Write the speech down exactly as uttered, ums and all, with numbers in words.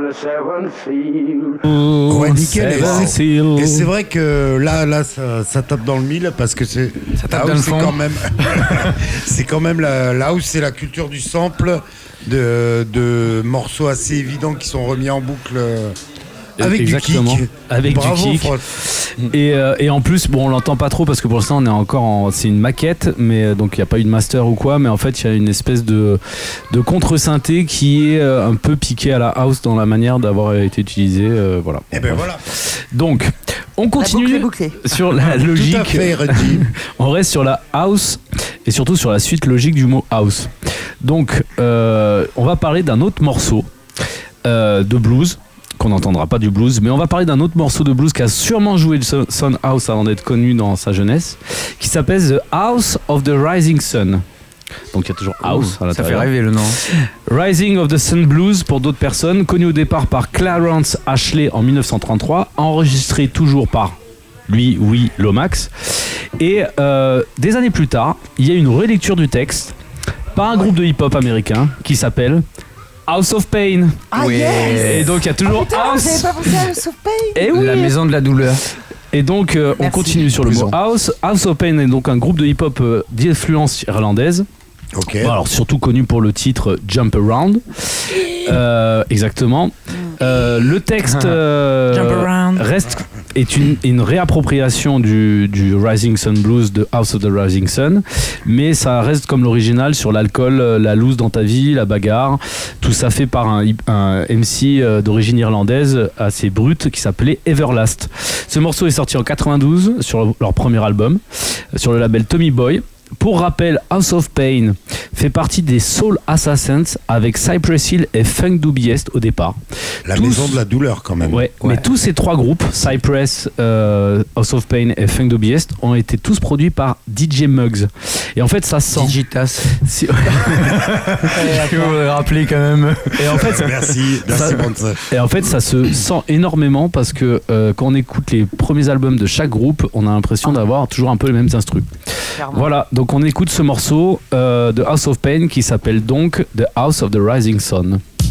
Ouais, nickel. Et c'est, et c'est vrai que là, là, ça, ça tape dans le mille parce que c'est, ça tape dans le c'est fond. quand même, c'est quand même la, la house, c'est la culture du sample, de, de morceaux assez évidents qui sont remis en boucle. Avec Exactement. du kick. Avec Bravo, du kick. Frost. Et, euh, et en plus, bon, on l'entend pas trop parce que pour l'instant, on est encore en. C'est une maquette, mais euh, donc il n'y a pas eu de master ou quoi. Mais en fait, il y a une espèce de, de contre-synthé qui est euh, un peu piqué à la house dans la manière d'avoir été utilisé. Euh, voilà. Et ben voilà. Donc, on continue La boucle est bouclée. sur la logique. Tout à fait, Reggie. On reste sur la house et surtout sur la suite logique du mot house. Donc, euh, on va parler d'un autre morceau euh, de blues. Qu'on n'entendra pas du blues, mais on va parler d'un autre morceau de blues qui a sûrement joué le Son House avant d'être connu dans sa jeunesse, qui s'appelle The House of the Rising Sun. Donc il y a toujours House Ouh, à l'intérieur. Ça fait rêver le nom. Rising of the Sun Blues pour d'autres personnes, connu au départ par Clarence Ashley en dix-neuf cent trente-trois, enregistré toujours par lui, oui, Lomax. Et euh, des années plus tard, il y a une relecture du texte par un groupe de hip-hop américain qui s'appelle House of Pain. Ah Oui. yes. Et donc il y a toujours Oh, putain, House. j'avais pas pensé à House of Pain. Et oui. La maison de la douleur. Et donc euh, on Merci. continue sur le mot Plus house. House of Pain est donc un groupe de hip-hop euh, d'influence irlandaise. Ok. Bon, alors surtout connu pour le titre Jump Around. Euh, exactement. Euh, le texte euh, Jump Around. reste est une, une réappropriation du, du Rising Sun Blues de House of the Rising Sun, mais ça reste comme l'original sur l'alcool, la loose dans ta vie, la bagarre, tout ça fait par un, un M C d'origine irlandaise assez brute qui s'appelait Everlast. Ce morceau est sorti en quatre-vingt-douze sur leur premier album, sur le label Tommy Boy. Pour rappel, House of Pain fait partie des Soul Assassins avec Cypress Hill et Funk Dubiest au départ. La Tous- maison de la douleur quand même. Ouais, Ouais. mais tous ces trois groupes, Cypress, euh, House of Pain et Funk Dubiest, ont été tous produits par D J Muggs. Et en fait, ça sent. Digitas. Si- Je vous le rappeler quand même. Et en fait, Merci, merci Ça- Bronze. et en fait, ça se sent énormément parce que euh, quand on écoute les premiers albums de chaque groupe, on a l'impression d'avoir toujours un peu les mêmes instrus. Clairement. Voilà, donc on écoute ce morceau euh, de House of Pain qui s'appelle donc The House of the Rising Sun.